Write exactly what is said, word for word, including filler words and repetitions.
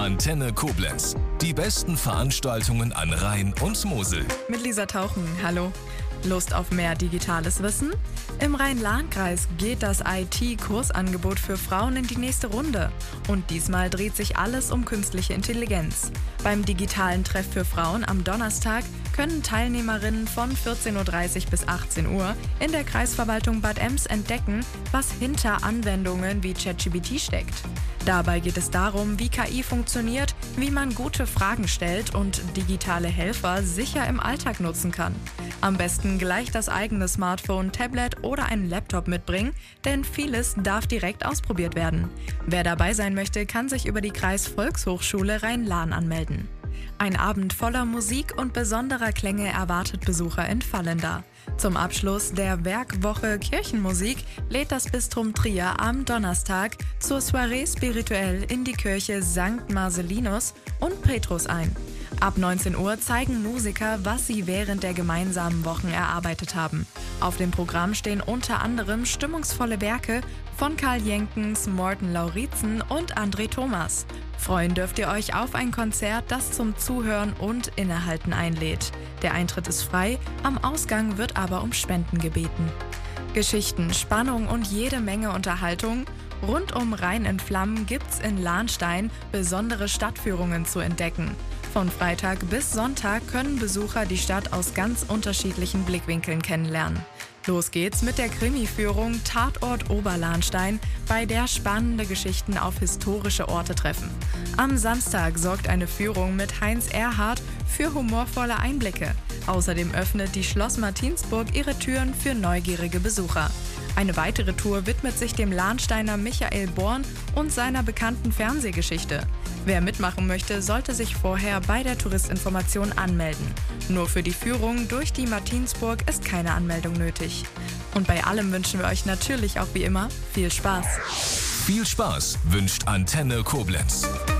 Antenne Koblenz. Die besten Veranstaltungen an Rhein und Mosel. Mit Lisa Tauchen, hallo. Lust auf mehr digitales Wissen? Im Rhein-Lahn-Kreis geht das I T-Kursangebot für Frauen in die nächste Runde. Und diesmal dreht sich alles um künstliche Intelligenz. Beim digitalen Treff für Frauen am Donnerstag können Teilnehmerinnen von vierzehn Uhr dreißig bis achtzehn Uhr in der Kreisverwaltung Bad Ems entdecken, was hinter Anwendungen wie ChatGPT steckt. Dabei geht es darum, wie K I funktioniert, wie man gute Fragen stellt und digitale Helfer sicher im Alltag nutzen kann. Am besten gleich das eigene Smartphone, Tablet oder einen Laptop mitbringen, denn vieles darf direkt ausprobiert werden. Wer dabei sein möchte, kann sich über die Kreisvolkshochschule Rhein-Lahn anmelden. Ein Abend voller Musik und besonderer Klänge erwartet Besucher in Vallenda. Zum Abschluss der Werkwoche Kirchenmusik lädt das Bistrum Trier am Donnerstag zur Soirée spirituell in die Kirche Sankt Marcellinus und Petrus ein. Ab neunzehn Uhr zeigen Musiker, was sie während der gemeinsamen Wochen erarbeitet haben. Auf dem Programm stehen unter anderem stimmungsvolle Werke von Karl Jenkens, Morten Lauritzen und André Thomas. Freuen dürft ihr euch auf ein Konzert, das zum Zuhören und Innehalten einlädt. Der Eintritt ist frei, am Ausgang wird aber um Spenden gebeten. Geschichten, Spannung und jede Menge Unterhaltung. Rund um Rhein in Flammen gibt's in Lahnstein besondere Stadtführungen zu entdecken. Von Freitag bis Sonntag können Besucher die Stadt aus ganz unterschiedlichen Blickwinkeln kennenlernen. Los geht's mit der Krimi-Führung Tatort Oberlahnstein, bei der spannende Geschichten auf historische Orte treffen. Am Samstag sorgt eine Führung mit Heinz Erhardt für humorvolle Einblicke. Außerdem öffnet die Schloss Martinsburg ihre Türen für neugierige Besucher. Eine weitere Tour widmet sich dem Lahnsteiner Michael Born und seiner bekannten Fernsehgeschichte. Wer mitmachen möchte, sollte sich vorher bei der Touristinformation anmelden. Nur für die Führung durch die Martinsburg ist keine Anmeldung nötig. Und bei allem wünschen wir euch natürlich auch wie immer viel Spaß. Viel Spaß wünscht Antenne Koblenz.